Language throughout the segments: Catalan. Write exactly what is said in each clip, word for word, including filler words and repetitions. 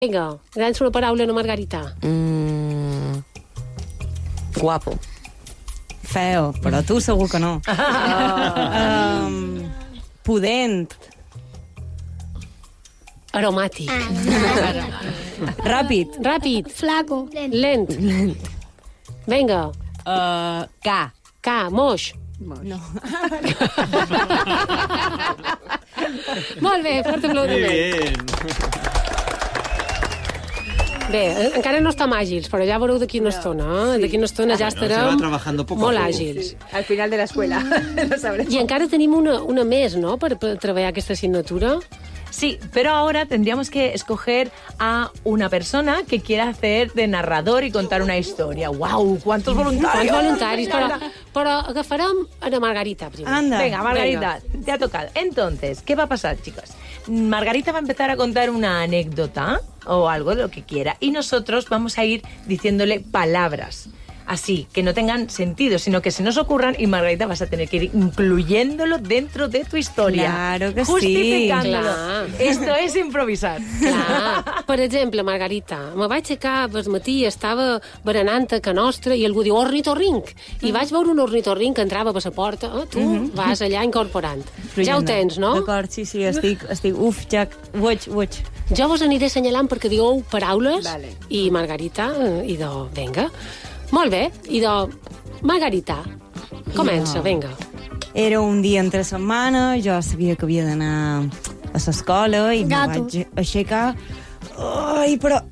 Vinga, llança una paraula a la Margarita. Mm, guapo. Feo, però tu segur que no. Oh. Um, pudent. Aromàtic. Ràpid. Ràpid. Flaco. Lent. Lent. Vinga. Uh, ca. Ca, moix. No. Molt bé, fort aplaudiment. Muy bien. Bé, encara no estem àgils, però ja veureu d'aquí una estona. Eh? D'aquí una estona ja Bueno, estarem se va trabajando poco a molt poco. àgils. Al final de la escuela. Lo sabremos. I encara tenim una, una més, no?, per, per treballar aquesta assignatura. Sí, pero ahora tendríamos que escoger a una persona que quiera hacer de narrador y contar una historia. ¡Wow! ¿Cuántos voluntarios? Quants voluntaris, però, però agafarem a la Margarita primer. Anda. Venga, Margarita, Venga. te ha tocado. Entonces, ¿qué va a pasar, chicos? Margarita va a empezar a contar una anécdota o algo de lo que quiera y nosotros vamos a ir diciéndole palabras. Así, que no tengan sentido, sino que se nos ocurran y Margarita vas a tener que ir incluyéndolo dentro de tu historia. Claro que sí. Justificándolo. Clar. Esto es improvisar. Clar. Per exemple, Margarita, me vaig aixecar al matí, estava berenant a ca nostra i algú diu ornitorrinc. I vaig veure un ornitorrinc que entrava per la porta. Eh? Tu mm -hmm. vas allà incorporant. Ja ho tens, no? D'acord, sí, sí, estic, estic uf, ja, ho veig, ho veig. Jo vos aniré assenyalant perquè digueu paraules Vale. i Margarita, eh, i de... Vinga. Molt bé. I de... Margarita, comença, Jo. vinga. Era un dia entre setmana, jo sabia que havia d'anar a l'escola i Gato. me vaig aixecar... Ai, però...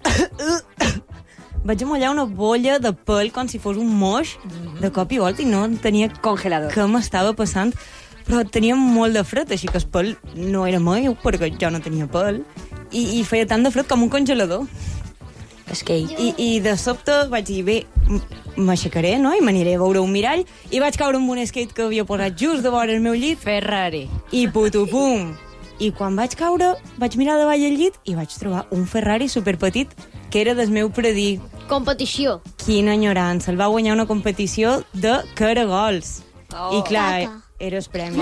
vaig amollar una bolla de pèl com si fos un moix de cop i volta i no tenia Congelador. què m'estava passant, però tenia molt de fred, així que el pèl no era meu perquè jo no tenia pèl i, i feia tant de fred com un congelador. És que... I, I de sobte vaig dir, bé, m- m'aixecaré, no?, i m'aniré a veure un mirall, i vaig caure amb un skate que havia posat just de vora el meu llit. Ferrari. I putupum! I quan vaig caure, vaig mirar davall el llit i vaig trobar un Ferrari superpetit que era del meu predí. Competició. Quina enyorança! El va guanyar una competició de caragols. Oh. I clar, Caca. era el premi.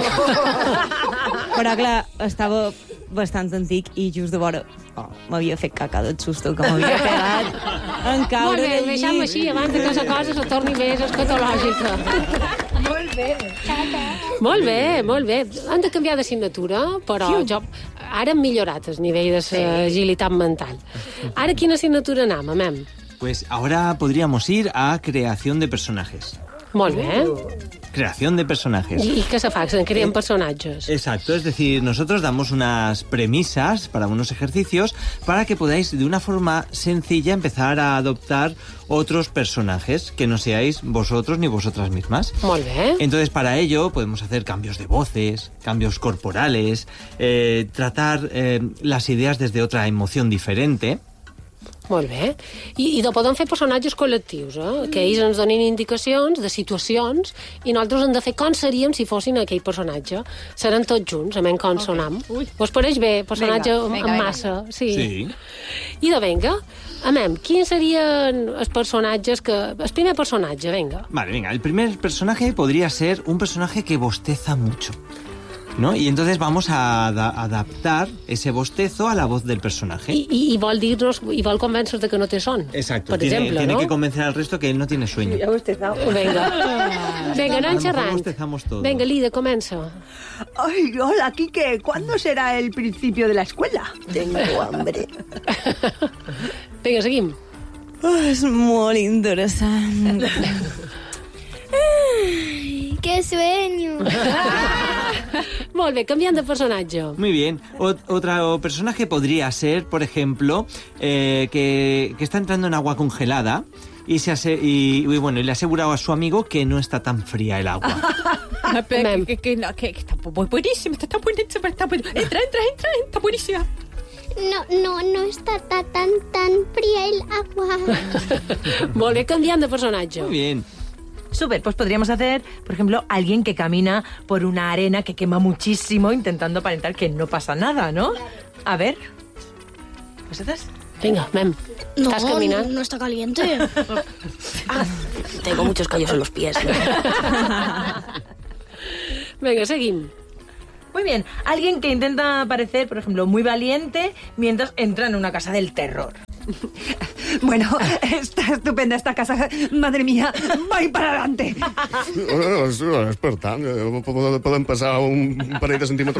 Però clar, estava bastant antic i just de vora oh, m'havia fet caca del susto que m'havia pegat en Molt caure bé, del deixem llit. així, abans que la cosa se torni més escatològica. Molt bé. Molt bé, molt bé. Han de canviar d'assignatura, però jo, ara hem millorat el nivell de sí. agilitat mental. Ara quina assignatura anem, amem? Pues ahora podríamos ir a creación de personajes. Molt bé. Creación de personajes. I, i què se fa? Que se'n creen personatges. Exacto, es decir, nosotros damos unas premisas para unos ejercicios para que podáis de una forma sencilla empezar a adoptar otros personajes que no seáis vosotros ni vosotras mismas. Molt bé. Entonces, para ello podemos hacer cambios de voces, cambios corporales, eh, tratar eh, las ideas desde otra emoción diferente. Molt bé. I, i de podem fer personatges col·lectius, eh? Que ells ens donin indicacions de situacions i nosaltres hem de fer com seríem si fossin aquell personatge. Serem tots junts, a menys com okay. sonam. Vos pareix bé, personatge Venga, en venga, venga. massa? Sí. Sí. I de venga, amem, quins serien els personatges que... El primer personatge, venga. Vale, venga, el primer personaje podría ser un personaje que bosteza mucho, ¿no? Y entonces vamos a ada- adaptar ese bostezo a la voz del personaje. I, i, i vol dir-nos, i vol convèncer de que no té son. Exacto, Per tiene, exemple, tiene no? que convencer al resto que él no tiene sueño. Ya bostezado. Venga. Venga, A anem lo mejor xerrant. bostezamos todos. Venga, Lida, comença. Ay, hola, Quique. ¿Cuándo será el principio de la escuela? Tengo hambre. Vinga, seguim. Oh, és molt interessant. Ay, qué sueño. Molt bé, canviant de personatge. Muy bien. Ot- otro personaje podría ser, por ejemplo, eh, que, que está entrando en agua congelada y, se ase- y, y bueno, y le ha asegurado a su amigo que no está tan fría el agua. Mem. Que, que, que, no, que, que está bu- buenísimo, está, está buenísimo, está bueno. Entra, entra, entra, está buenísima. No, no, no está ta- tan, tan fría el agua. Molt bé, canviant de personatge. Muy bien. Súper, pues podríamos hacer, por ejemplo, alguien que camina por una arena que quema muchísimo intentando aparentar que no pasa nada, ¿no? A ver. ¿Vosotras? Vinga, mem. No, Estàs caminant? no está caliente. Tengo muchos callos en los pies. Vinga, seguim. Muy bien, alguien que intenta parecer, por ejemplo, muy valiente mientras entra en una casa del terror. Bueno, está estupenda esta casa. Madre mía, vai para adelante. És, és per tant, podem passar un parell de centímetres.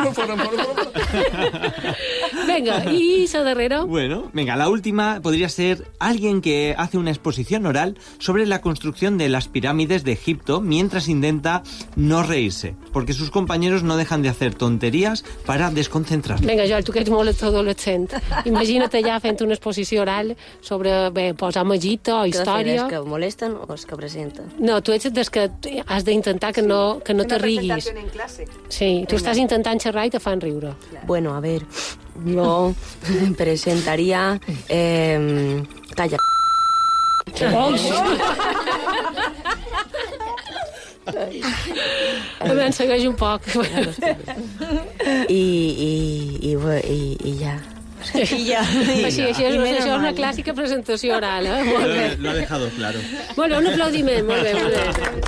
Venga, ¿y esa darrera? Bueno, venga, la última podría ser alguien que hace una exposición oral sobre la construcción de las pirámides de Egipto mientras intenta no reírse, porque sus compañeros no dejan de hacer tonterías para desconcentrarse. Venga, Joel, tu que ets molt adolescent. Imagina't allà fent una exposició oral sobre, bé, posar magita o història. Els que molesten o els que presenten? No, tu ets des que has d'intentar que no, que no te riguis. En clase. Sí, tu estàs intentant xerrar i te fan riure. Bueno, a ver, yo presentaría... Eh, calla. A veure, segueix un poc. I, i, i, i, i ja. I ja. Així, així és, això és una clàssica presentació oral, eh? Molt bé. Lo ha dejado claro. Molt bé, un aplaudiment, molt bé, molt bé.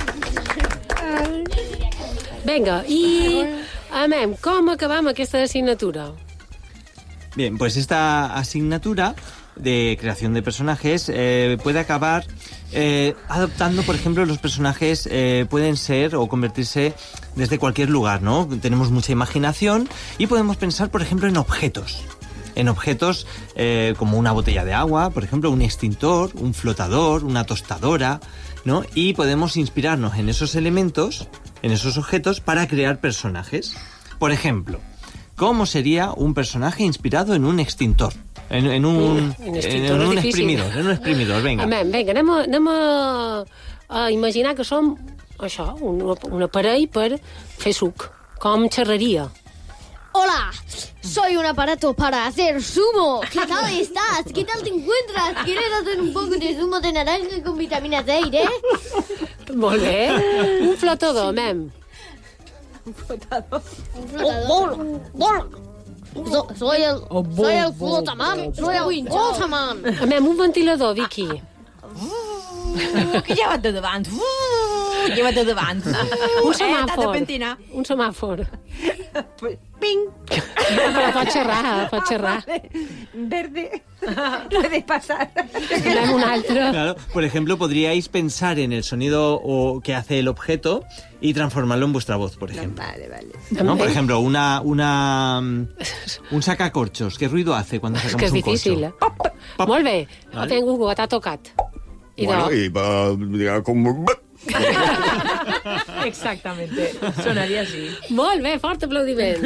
Vinga, i... Amem, com acabam aquesta assignatura? Bien, pues esta asignatura de creación de personajes eh, puede acabar eh, adoptando, por ejemplo, los personajes eh, pueden ser o convertirse desde cualquier lugar, ¿no? Tenemos mucha imaginación y podemos pensar, por ejemplo, en objetos. En objetos eh, como una botella de agua, por ejemplo, un extintor, un flotador, una tostadora, ¿no? Y podemos inspirarnos en esos elementos, en esos objetos, para crear personajes. Por ejemplo, ¿cómo sería un personaje inspirado en un extintor? En, en un, en, en un exprimidor, en un exprimidor, venga. Amem, vinga, anem, a, anem a, a imaginar que som això, un, un aparell per fer suc. Com xerraria? Hola, soy un aparato para hacer zumo. ¿Qué tal estás? ¿Qué tal te encuentras? ¿Quieres hacer un poco de zumo de naranja con vitamina C, eh? Molt bé. Un flotador, amem. Un flotador. Un flotador. Hola. So, soy el, soy el flotaman. Soy el flotaman. Amem, un ventilador, Vicky. Uh, que lleva't de davant. Uh, lleva't de davant. Un semàfor. Eh, un semàfor. Ping. Però pot xerrar, pot xerrar. Verde. Puede pasar. Amem un altre. Claro, por ejemplo, podríais pensar en el sonido o, que hace el objeto y transformarlo en vuestra voz, por ejemplo. Vale, vale. ¿No? Por ejemplo, una, una, un sacacorchos. ¿Qué ruido hace cuando És sacamos que és un difícil, eh? corcho? Pop, pop. Molt bé. Vale. Vale. Hugo, t'ha tocat. I Bueno, de... i va, diga, com... Exactamente. Sonaría así. Molt bé, fort aplaudiment.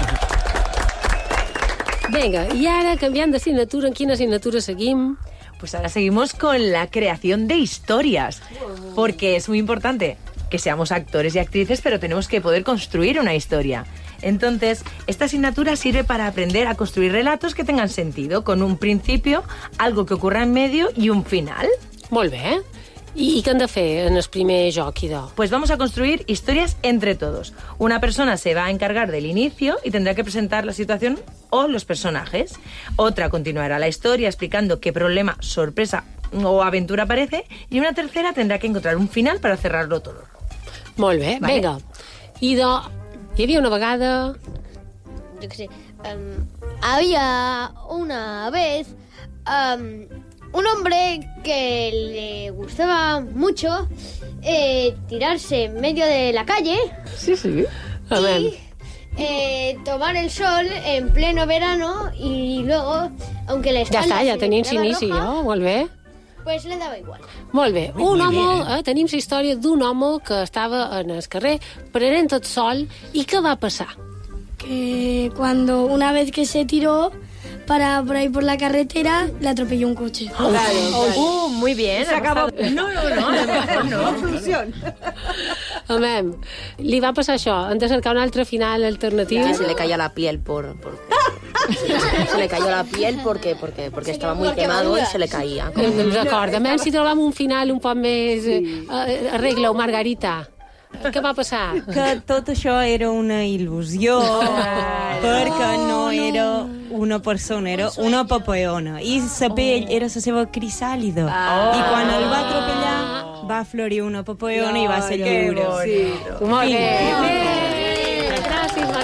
Vinga, i ara, canviant d'assignatura, en quina assignatura seguim? Pues ahora seguimos con la creación de historias, porque es muy importante que seamos actores y actrices, pero tenemos que poder construir una historia. Entonces, esta asignatura sirve para aprender a construir relatos que tengan sentido, con un principio, algo que ocurra en medio y un final. Molt bé. I, i què hem de fer en el primer joc, idò? Pues vamos a construir historias entre todos. Una persona se va a encargar del inicio y tendrá que presentar la situación o los personajes. Otra continuará la historia explicando qué problema, sorpresa o aventura aparece. Y una tercera tendrá que encontrar un final para cerrarlo todo. Molt bé, Vale. vinga. Idò, hi havia una vegada... Yo qué sé. Um, había una vez um, un hombre que le gustaba mucho eh, tirarse en medio de la calle Amem. y eh, tomar el sol en pleno verano y luego, aunque la Ja espalda està, ja se le tenim quedaba inici, roja, no? Molt bé. pues le daba igual. Molt bé. Un home, eh, tenim la història d'un home que estava en el carrer prenent tot sol i què va passar? Que cuando una vez que se tiró para por ahí por la carretera, le atropelló un coche. Uh, muy bien. Se acabó. No, no, no, a lo mejor no. Conclusión. Amem, li va passar això. Hem de cercar un altre final alternatiu. Que se le caía la piel por... por- se le cayó la piel porque, porque, porque estaba muy quemado y se le caía. Mm, D'acord, amem si trobem un final un poc més... Sí. Eh, arregla-ho, Margarita. Què va passar? Que tot això era una il·lusió, perquè no era una persona, era una papeona. I la pell era la seva crisàlida. I quan el va atropellar, va florir una papeona i va ser lliure. Molt bé. Bé. Gràcies, Margarita.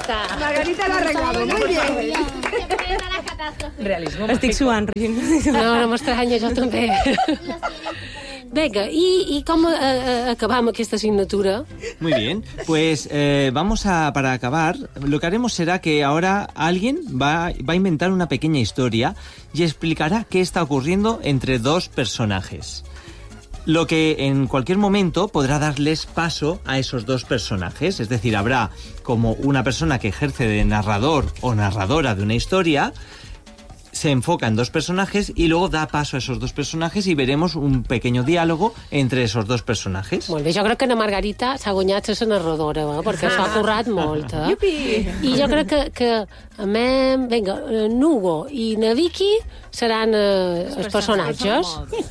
está. Margarita lo ha arreglado, muy bien. Realismo. Estic suant, Regina. No, no m'estranya, jo també. Venga, ¿y, y cómo eh, eh, acabamos esta asignatura? Muy bien, pues eh, vamos a, para acabar, lo que haremos será que ahora alguien va, va a inventar una pequeña historia y explicará qué está ocurriendo entre dos personajes. Lo que en cualquier momento podrá darles paso a esos dos personajes, es decir, habrá como una persona que ejerce de narrador o narradora de una historia, se enfoca en dos personajes y luego da paso a esos dos personajes y veremos un pequeño diálogo entre esos dos personajes. Molt bé, jo crec que na Margarita s'ha guanyat ser la narradora, eh? Perquè s'ha currat molt. Eh? Yupi! I jo crec que, que a mem, vinga, Nugo i na Vicky seran eh, els personatges.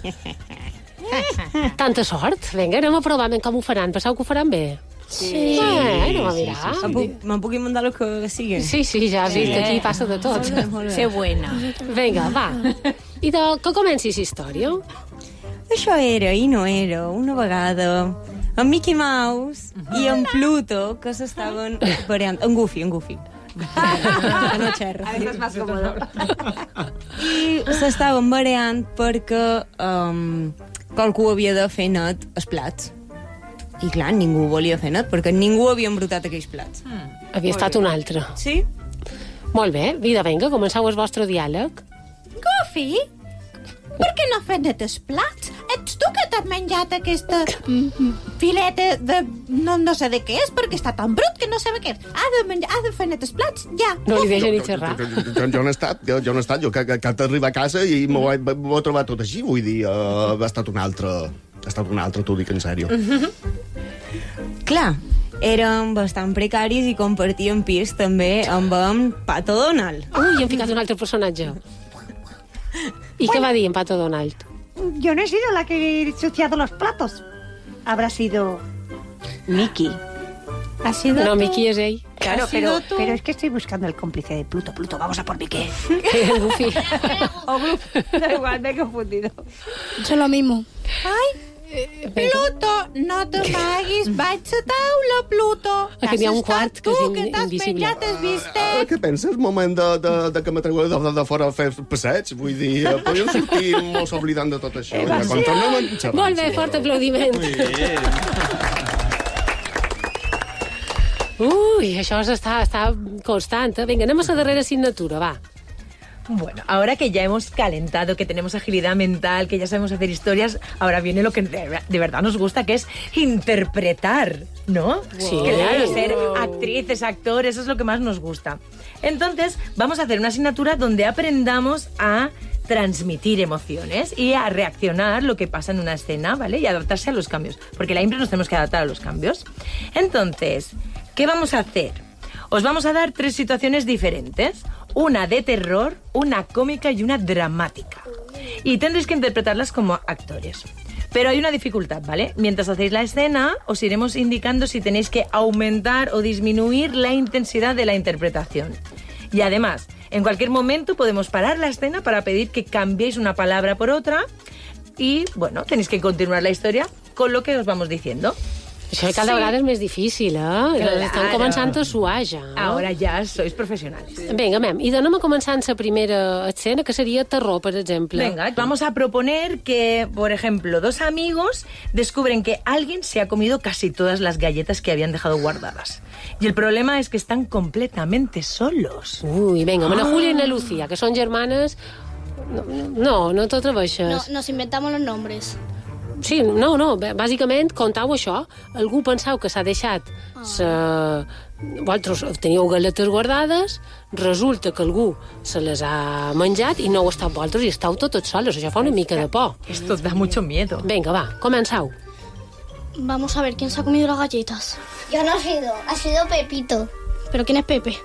Tanta sort. Vinga, anem a provar com ho faran. Penseu que ho faran bé? Sí. Eh, anem a mirar. Sí, sí, sí. Me'n puc, me puc inventar el que sigui. Sí, sí, ja has vist que aquí passa de tot. Molt bé, molt bé. Sé buena. Vinga, va. I de, que comenci la història. Això era i no era una vegada en Mickey Mouse i en Pluto que s'estaven variant. En Goofy, en Goofy. Que no xerra. Es más cómodo. I s'estaven variant perquè um, qualcú havia de fer net els plats. I clar, ningú volia fer net perquè ningú havia embrutat aquells plats. Mm. Havia estat un altre. Sí? Molt bé, vida, vinga, comenceu el vostre diàleg. Goofy, per què no fes net els plats? Ets tu que t'has menjat aquesta fileta de... No, no sé de què és, perquè està tan brut que no sé què és. Ha de, menjar, ha de fer net els plats, ja. No li deixa ni xerrar. Jo, jo, jo no he estat, jo, jo no he estat, jo que, que, que d'arribar a casa i m'ho he, m'ho he trobat tot així, vull dir, uh, ha estat un altre... Ha estat un altre, t'ho dic en sèrio. Clar, érem bastant precaris i compartíem pis també amb en Pato Donald. Ui, hem ficat un altre personatge. I què va dir en Pato Donald? Yo no he sido la que he ensuciado los platos. Habrá sido Mickey. Ha sido No, tú. Mickey és ell. Claro, ¿Has pero, sido tú? pero es que estoy buscando el cómplice de Pluto. Pluto, vamos a por Mickey. Goofy. O Goofy. Da igual, me he confundido. Eso es lo mismo. Ai, Pluto, no t'amaguis, vaig a taula, Pluto. Aquí hi ha un Has estat quart que és tu in- que t'has invisible. menjat el Ah, bistec. què penses? Moment de, de, de que m'atreu de, de, de fora a fer passeig? Vull dir, eh, podríem sortir molt oblidant de tot això. Ja, quan tornem en xerrem. Molt bé, fort aplaudiment. Ui, això està, està constant. Eh? Vinga, anem a la darrera assignatura, va. Bueno, ahora que ya hemos calentado, que tenemos agilidad mental, que ya sabemos hacer historias, ahora viene lo que de, de verdad nos gusta, que es interpretar, ¿no? Sí. Claro, ser actrices, actores, eso es lo que más nos gusta. Entonces, vamos a hacer una asignatura donde aprendamos a transmitir emociones y a reaccionar lo que pasa en una escena, ¿vale? Y adaptarse a los cambios, porque la impro nos tenemos que adaptar a los cambios. Entonces, ¿qué vamos a hacer? Os vamos a dar tres situaciones diferentes, una de terror, una cómica y una dramática. Y tendréis que interpretarlas como actores. Pero hay una dificultad, ¿vale? Mientras hacéis la escena, os iremos indicando si tenéis que aumentar o disminuir la intensidad de la interpretación. Y además, en cualquier momento podemos parar la escena para pedir que cambiéis una palabra por otra y, bueno, tenéis que continuar la historia con lo que os vamos diciendo. Això cada Sí. vegada és més difícil, eh? Claro. Estan començant a suar, ja. Ahora ya sois profesionales. Vinga, mem, i anem a començar amb la primera escena, que seria terror, per exemple. Venga, vamos a proponer que, por ejemplo, dos amigos descubren que alguien se ha comido casi todas las galletas que habían dejado guardadas. Y el problema es que están completamente solos. Ui, vinga, ah. na Júlia i na Lucía, que són germanes... No, no t'ho No, atreveixes. nos inventamos los nombres. Sí, no, no, bé, bàsicament, contau això. Algú pensau que s'ha deixat... Sa... Vosaltres teníeu galetes guardades, resulta que algú se les ha menjat i no ho esteu vosaltres i esteu totes soles. Això fa una mica de por. Esto da mucho miedo. Vinga, va, començau. Vamos a ver quién se ha comido las galletas. Yo no he sido, ha sido Pepito. ¿Pero quién es Pepe?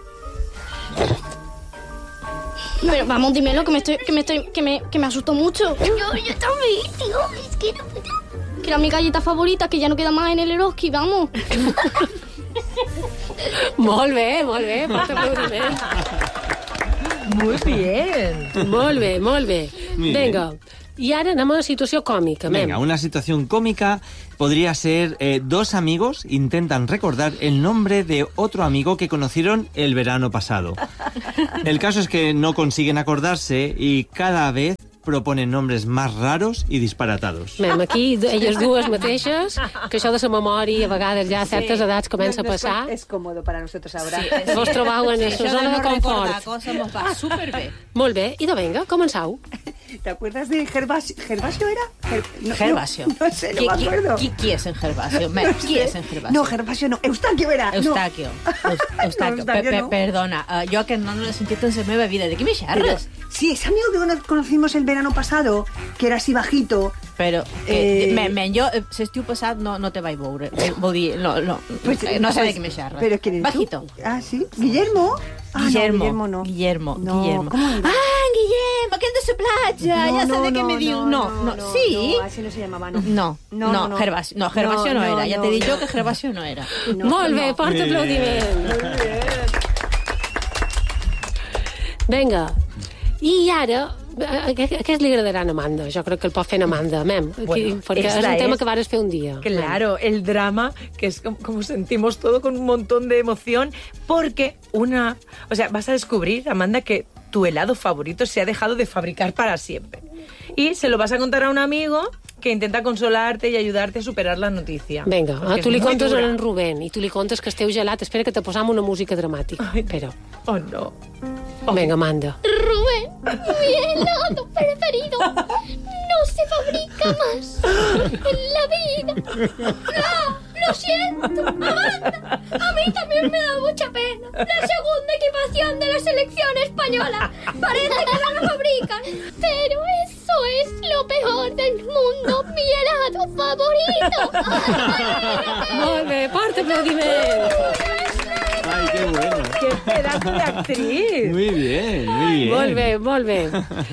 Pero vamos, dímelo, que me estoy, que me estoy, que me, que me asustó mucho. Yo, yo también, tío, es que no... Que era mi galleta favorita, que ya no queda más en el Eroski, vamos. Molt bé, molt bé, fort aplaudiment. Muy bien. Molt bé, molt bé. Muy Vinga, I ara anem a una situació còmica. Venga, una situación cómica podría ser eh, dos amigos intentan recordar el nombre de otro amigo que conocieron el verano pasado. El caso es que no consiguen acordarse y cada vez proponen nombres más raros i disparatados. Mem, aquí elles dues mateixes, que això de la memòria a vegades ja a certes sí. edats comença no, no a passar. Es cómodo para nosotros ahora. Sí, sí. Vos trobau en sí, la zona de confort. Cosa mos va superbé. Molt bé, i de vinga, començau. ¿Te acuerdas de Gervasio? ¿Gervasio era? Ger... No, Gervasio. No, no sé, no me acuerdo. ¿Qui, qui es en Gervasio? Me, No ¿Qui sé. es en Gervasio? No, Gervasio no. Eustaquio era. Eustaquio. No. Eus- Eustaquio. No, Pe- Eustaquio pe- no. Perdona, uh, jo que no l'he sentit en la meva vida. De qui me Pero, xerres? sí, ese amigo que cono- conocimos el verano pasado, que era así bajito. Però, que, Eh, men, men, jo eh, l'estiu passat no, no te vaig veure. Eh, Vol dir, no, no, Pues, eh, no sé pues, de qui me xerres. ¿Pero quién eres Bajito. tú? Ah, sí. ¿Guillermo? Ah, Guillermo. no, Guillermo no. Guillermo. No, Guillermo. ¿cómo era? Ah, Guillermo, aquel de la platja. No, ja sé no, de què no, me diu. no, No, no, no, sí? no, así no se llamaba, no. No, No, no, no. Gervasio no, Gervasio no, No, era. Ja no, t'he dit no. jo que Gervasio no era. No, Molt bé, no. porta Muy aplaudiment. Vinga, i ara, a què, a què li agradarà a Amanda? Jo crec que el pot fer en Amanda, mem, aquí, Bueno, perquè és esta un tema es- que vares fer un dia. Claro, el drama, que es como, como sentimos todo con un montón de emoción, porque una... O sea, vas a descubrir, Amanda, que tu helado favorito se ha dejado de fabricar para siempre. Y se lo vas a contar a un amigo que intenta consolarte y ayudarte a superar la noticia. Vinga, Porque ah, es tu li muy contes a dura. en Rubén i tu li contes que esteu gelat. Espera que te posam una música dramàtica. Espera. Oh, no. Vinga, Amanda. Rubén, mi helado preferido no se fabrica más en la vida. Ah, lo siento, Amanda. A mí también me da mucha pena. La segunda equipación de la selección española parece que no la fabrican. Pero eso es lo peor del mundo. Mi helado favorito. Molt bé, porta aplaudiment. ¡Ay, qué bueno! ¡Qué pedazo de actriz! Muy bien, muy bien. Molt bé, molt bé.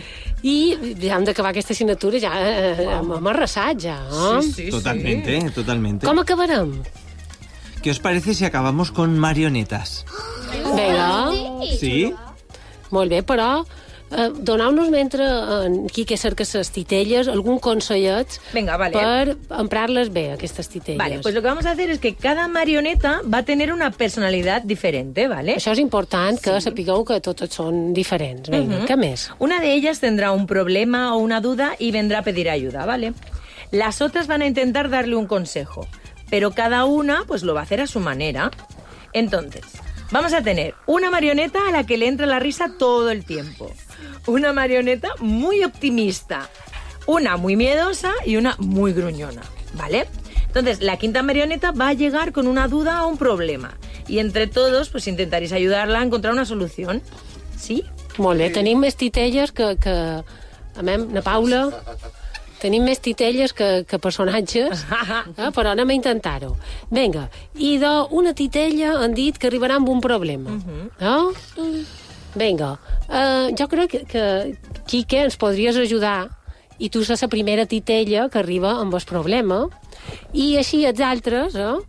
I ja hem d'acabar aquesta assignatura ja eh, amb, amb arrasat, ja. Eh? Sí, sí, Totalmente, sí. totalmente. Com acabarem? ¿Qué os parece si acabamos con marionetas? Vinga. ¿Sí? Molt bé, però eh, donau-nos mentre en Quique cerca les titelles algun consellet Venga, vale. per emprar-les bé, aquestes titelles. Vale, pues lo que vamos a hacer es que cada marioneta va a tener una personalidad diferente, ¿vale? Això és important, que sí. sapigueu que totes són diferents. Vinga, Ujú. què més? Una de ellas tendrá un problema o una duda y vendrá a pedir ayuda, ¿vale? Las otras van a intentar darle un consejo, pero cada una pues lo va a hacer a su manera. Entonces, vamos a tener una marioneta a la que le entra la risa todo el tiempo, una marioneta muy optimista, una muy miedosa y una muy gruñona, ¿vale? Entonces, la quinta marioneta va a llegar con una duda o un problema y entre todos pues intentaréis ayudarla a encontrar una solución, ¿sí? Molt bé, tenim més titelles que... que... A mem, na Paula... Tenim més titelles que, que personatges, eh? Però anem a intentar-ho. Vinga, i d'una titella han dit que arribarà amb un problema. No? Vinga, uh, jo crec que, que Quique ens podries ajudar i tu ser la primera titella que arriba amb el problema i així els altres eh,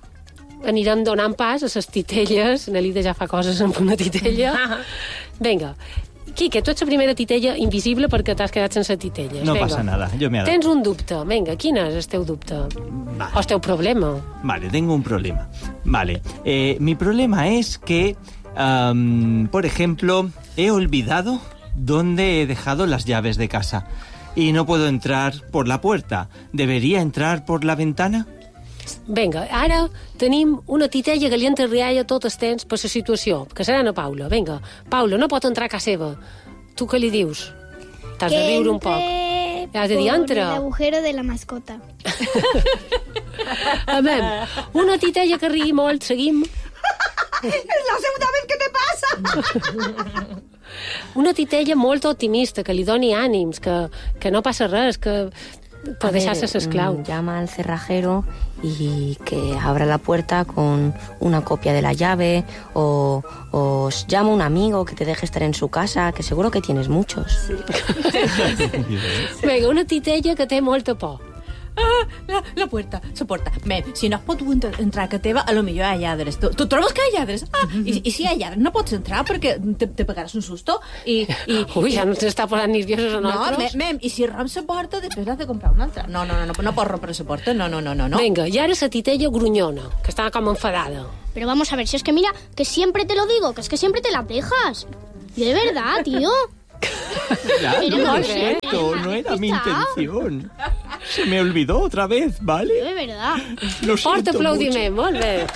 anirem donant pas a les titelles. Nelida ja fa coses amb una titella. Vinga, Quique, tu ets la primera titella invisible perquè t'has quedat sense titelles. No Vinga. pasa nada, yo me adapto. Tens un dubte. Vinga, quin és el teu dubte? Vale. O el teu problema? Vale, tengo un problema. Vale, eh, mi problema es que, am, por ejemplo, he olvidado dónde he dejado las llaves de casa y no puedo entrar por la puerta. ¿Debería entrar por la ventana? Vinga, ara tenim una titella que li entra rialla tot el temps per la situació, que serà na Paula. Vinga, Paula, no pot entrar a casa seva. Tu què li dius? T'has de riure un poc. Has de dir, por entra. el agujero de la mascota. Amem, una titella que rigui molt, seguim. Es la segunda vez que te pasa. Una titella molt optimista, que li doni ànims, que, que no passa res, que per deixar-se s'esclau. Mm, llama al cerrajero y que abra la puerta con una copia de la llave o, o llama a un amigo que te deje estar en su casa, que seguro que tienes muchos. Vinga, una titella que té molta por. Ah, la, la puerta, la porta. Mem, si no has pogut entrar a casa teva, a lo millor hi ha lladres. Tu, tu trobes que hi ha lladres? Ah, i, i si hi ha lladres no pots entrar perquè te, te pegaràs un susto. I, i, Ui, i, ja no s'està posant nerviosos a no, nosaltres. mem, mem, i si romps la porta, després has de comprar una altra. No, no, no, no, no pots rompre la porta, no, no, no, no. no. Vinga, i ara la titella grunyona, que estava com enfadada. Pero vamos a ver, si es que mira, que siempre te lo digo, que es que siempre te las dejas. Y de verdad, tío. Ya, Pero no, no lo sé, siento, me no has era mi despistado. intención. Se me olvidó otra vez, ¿vale? De verdad. Lo Fort siento aplaudiment, mucho. molt bé.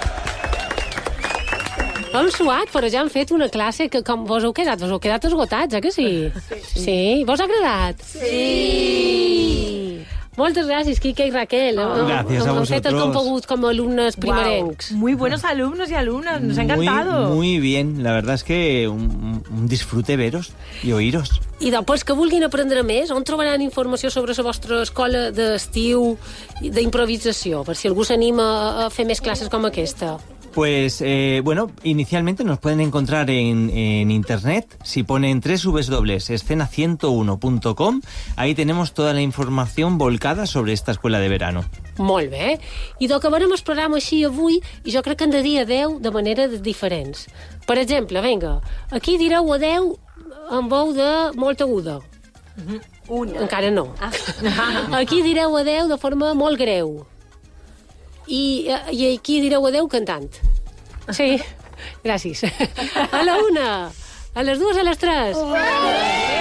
Hem suat, però ja hem fet una classe que com vos heu quedat? Vos heu quedat esgotats, eh que sí? Sí. Sí? Vos ha agradat? Sí! Moltes gràcies, Quique i Raquel. Oh, gracias a Hem fet el que hem vosotros. pogut com a alumnes primerencs. Wow. Muy buenos alumnos y alumnas, nos ha Muy, encantado. muy bien, la verdad es que un, un disfrute veros y oíros. I després que vulguin aprendre més, on trobaran informació sobre la vostra escola d'estiu i d'improvisació, per si algú s'anima a fer més classes com aquesta? Pues, eh, bueno, inicialmente nos pueden encontrar en, en internet. Si ponen doble u doble u doble u punto escena ciento uno punto com, ahí tenemos toda la información volcada sobre esta escuela de verano. Molt bé. I do acabarem el programa així avui i jo crec que hem de dir adeu de manera diferents. Per exemple, vinga, aquí direu adeu amb veu de molt aguda. Una. Encara no. Aquí direu adeu de forma molt greu. I, i aquí direu adeu cantant. Sí, gràcies. A la una, a les dues, a les tres.